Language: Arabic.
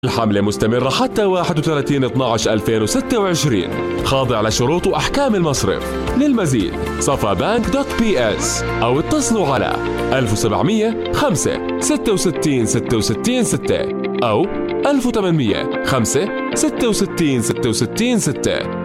الحملة مستمرة حتى 31/12/2026، خاضع لشروط وأحكام المصرف. للمزيد safabank.ps أو اتصلوا على 1700 5 66 66 6 أو 1800 5 66 66 6.